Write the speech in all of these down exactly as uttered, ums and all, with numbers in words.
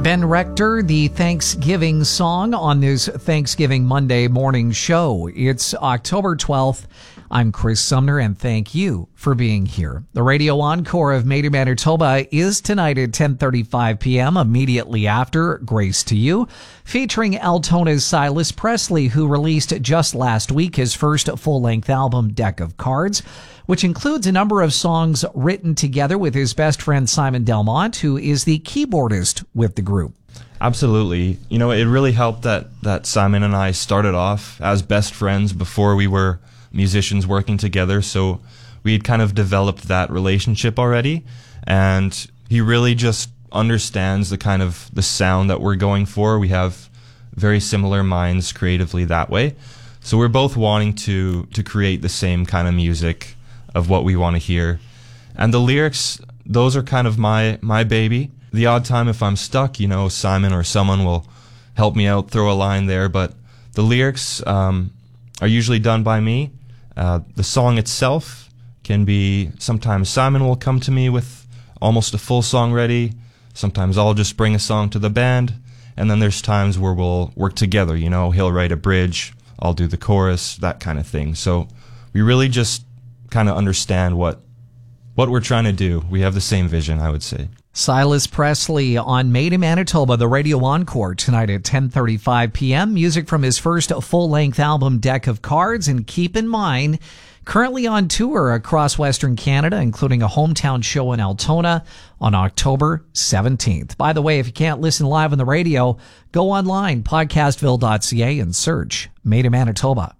Ben Rector, the Thanksgiving song on this Thanksgiving Monday morning show. It's October twelfth. I'm Chris Sumner, and thank you for being here. The radio encore of Made in Manitoba is tonight at ten thirty-five p.m., immediately after Grace to You, featuring Altona's Silas Presley, who released just last week his first full-length album, Deck of Cards, which includes a number of songs written together with his best friend Simon Delmont, who is the keyboardist with the group. Absolutely. You know, it really helped that, that Simon and I started off as best friends before we were musicians working together, so we had kind of developed that relationship already, and he really just understands the kind of the sound that we're going for. We have very similar minds creatively that way, so we're both wanting to to create the same kind of music of what we want to hear. And the lyrics, those are kind of my my baby. The odd time if I'm stuck, you know, Simon or someone will help me out, throw a line there, but the lyrics um, are usually done by me. Uh, the song itself can be, sometimes Simon will come to me with almost a full song ready, sometimes I'll just bring a song to the band, and then there's times where we'll work together, you know, he'll write a bridge, I'll do the chorus, that kind of thing. So we really just kind of understand what what we're trying to do. We have the same vision, I would say. Silas Presley on Made in Manitoba, the radio encore tonight at ten thirty-five p.m. Music from his first full-length album, Deck of Cards. And keep in mind, currently on tour across Western Canada, including a hometown show in Altona on October seventeenth. By the way, if you can't listen live on the radio, go online, podcastville dot c a, and search Made in Manitoba.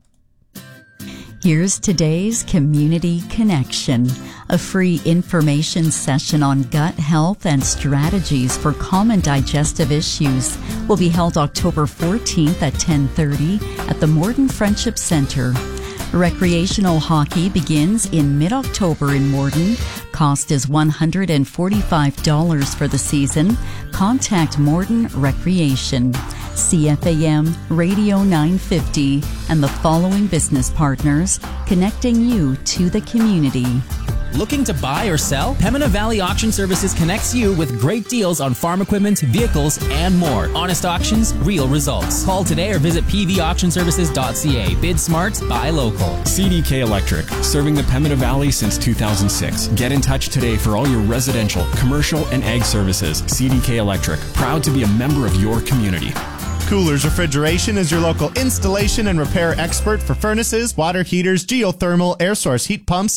Here's today's Community Connection, a free information session on gut health and strategies for common digestive issues. Will be held October fourteenth at ten thirty at the Morden Friendship Center. Recreational hockey begins in mid-October in Morden. Cost is one hundred forty-five dollars for the season. Contact Morden Recreation. C F A M Radio nine fifty and the following business partners connecting you to the community. Looking to buy or sell? Pembina Valley Auction Services connects you with great deals on farm equipment, vehicles, and more. Honest auctions, real results. Call today or visit p v auction services dot c a. Bid smart, buy local. C D K Electric, serving the Pembina Valley since two thousand six. Get in touch today for all your residential, commercial, and ag services. C D K Electric, proud to be a member of your community. Coolers Refrigeration is your local installation and repair expert for furnaces, water heaters, geothermal, air source heat pumps,